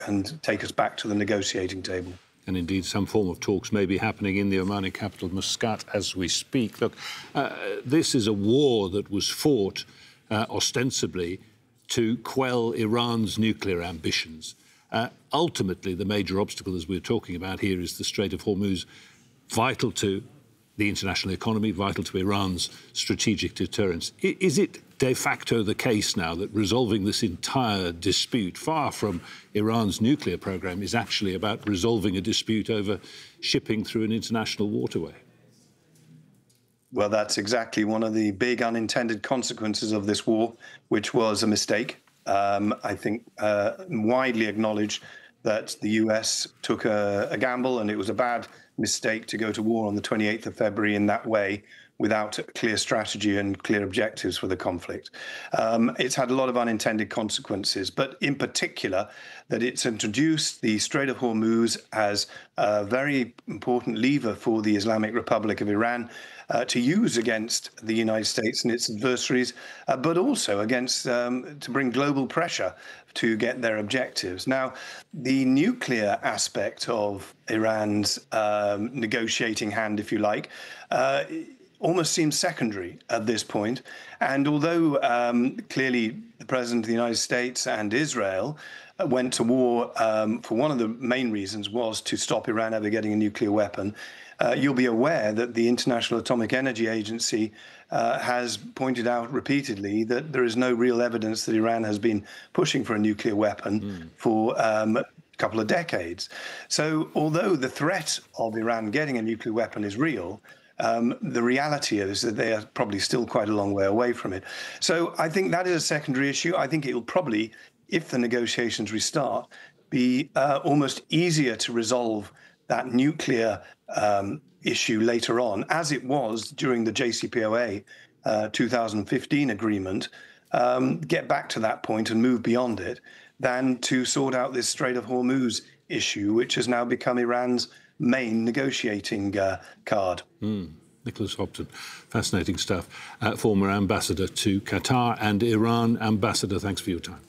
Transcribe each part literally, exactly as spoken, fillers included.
and take us back to the negotiating table. And indeed, some form of talks may be happening in the Omani capital, Muscat, as we speak. Look, uh, this is a war that was fought uh, ostensibly to quell Iran's nuclear ambitions. Uh, ultimately, the major obstacle, as we're talking about here, is the Strait of Hormuz, vital to the international economy, vital to Iran's strategic deterrence. I- is it de facto the case now that resolving this entire dispute, far from Iran's nuclear program, is actually about resolving a dispute over shipping through an international waterway? Well, that's exactly one of the big unintended consequences of this war, which was a mistake. Um, I think uh, widely acknowledged that the U S took a, a gamble, and it was a bad mistake to go to war on the twenty-eighth of February in that way, without a clear strategy and clear objectives for the conflict. Um, it's had a lot of unintended consequences, but in particular, that it's introduced the Strait of Hormuz as a very important lever for the Islamic Republic of Iran uh, to use against the United States and its adversaries, uh, but also against um, to bring global pressure to get their objectives. Now, the nuclear aspect of Iran's um, negotiating hand, if you like, uh, almost seems secondary at this point. And although um, clearly the President of the United States and Israel went to war um, for one of the main reasons was to stop Iran ever getting a nuclear weapon, uh, you'll be aware that the International Atomic Energy Agency uh, has pointed out repeatedly that there is no real evidence that Iran has been pushing for a nuclear weapon mm. for um, a couple of decades. So although the threat of Iran getting a nuclear weapon is real, Um, the reality is that they are probably still quite a long way away from it. So I think that is a secondary issue. I think it will probably, if the negotiations restart, be uh, almost easier to resolve that nuclear um, issue later on, as it was during the J C P O A uh, two thousand fifteen agreement, um, get back to that point and move beyond it, than to sort out this Strait of Hormuz issue, which has now become Iran's main negotiating uh, card. Mm. Nicholas Hobson, fascinating stuff. Uh, former ambassador to Qatar and Iran. Ambassador, thanks for your time.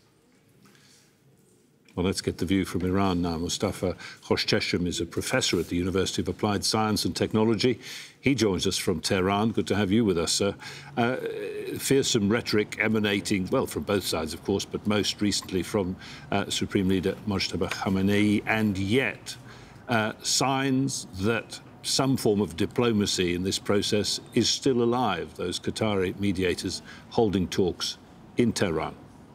Well, let's get the view from Iran now. Mustafa Khoshcheshm is a professor at the University of Applied Science and Technology. He joins us from Tehran. Good to have you with us, sir. Uh, fearsome rhetoric emanating, well, from both sides, of course, but most recently from uh, Supreme Leader Mojtaba Khamenei, and yet Uh, signs that some form of diplomacy in this process is still alive, those Qatari mediators holding talks in Tehran.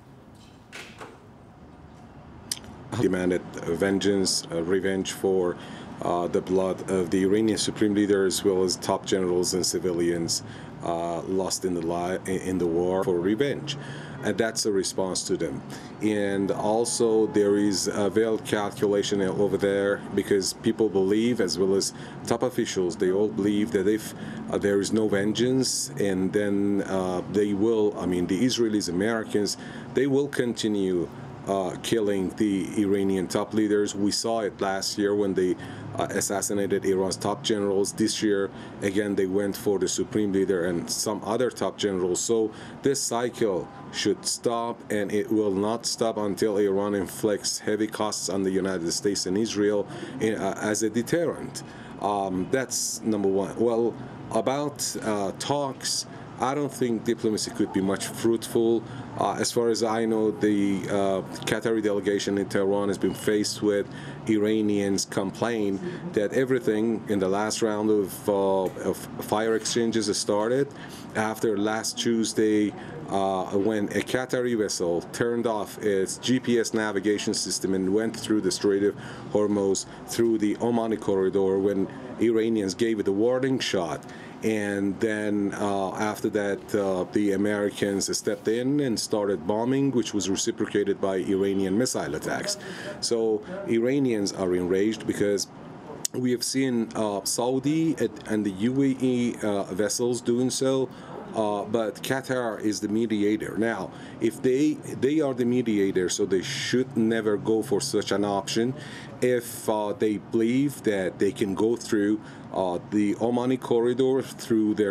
Demanded vengeance, uh, revenge for uh, the blood of the Iranian supreme leader, as well as top generals and civilians uh, lost in the li in the war, for revenge. And that's a response to them. And also there is a veiled calculation over there, because people believe, as well as top officials, they all believe that if uh, there is no vengeance, and then uh, they will, I mean, the Israelis, Americans, they will continue uh, killing the Iranian top leaders. We saw it last year when they uh, assassinated Iran's top generals. This year, again, they went for the supreme leader and some other top generals. So this cycle should stop, and it will not stop until Iran inflicts heavy costs on the United States and Israel in, uh, as a deterrent. Um, that's number one. Well, about uh, talks, I don't think diplomacy could be much fruitful. Uh, as far as I know, the uh, Qatari delegation in Tehran has been faced with Iranians complain that everything in the last round of, uh, of fire exchanges started after last Tuesday, uh, when a Qatari vessel turned off its G P S navigation system and went through the Strait of Hormuz through the Omani corridor, when Iranians gave it a warning shot. And then uh, after that, uh, the Americans stepped in and started bombing, which was reciprocated by Iranian missile attacks. So Iranians are enraged because we have seen uh, Saudi and the U A E uh, vessels doing so. Uh, but Qatar is the mediator. Now, if they they are the mediator, so they should never go for such an option. If uh, they believe that they can go through uh, the Omani corridor through their